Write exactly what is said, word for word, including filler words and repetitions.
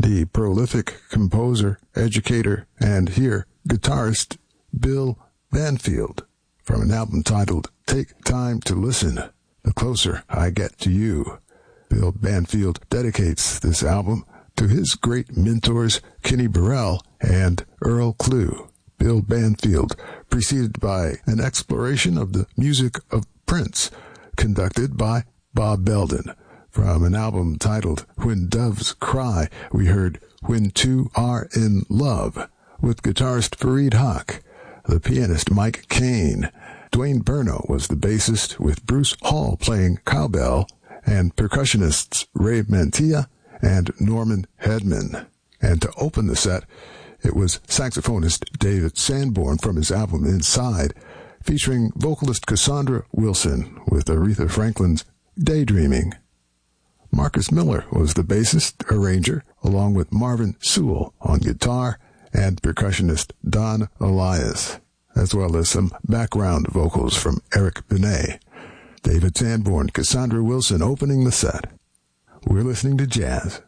the prolific composer, educator, and here guitarist Bill Banfield from an album titled Take Time to Listen, The Closer I Get to You. Bill Banfield dedicates this album to his great mentors Kenny Burrell and Earl Klugh. Bill Banfield, preceded by an exploration of the music of Prince, conducted by Bob Belden. From an album titled When Doves Cry, we heard When Two Are in Love, with guitarist Fareed Haque, the pianist Mike Kane. Dwayne Burno was the bassist, with Bruce Hall playing cowbell, and percussionists Ray Mantilla and Norman Hedman. And to open the set, it was saxophonist David Sanborn from his album Inside, featuring vocalist Cassandra Wilson with Aretha Franklin's Daydreaming. Marcus Miller was the bassist, arranger, along with Marvin Sewell on guitar and percussionist Don Elias, as well as some background vocals from Eric Benet. David Sanborn, Cassandra Wilson opening the set. We're listening to jazz.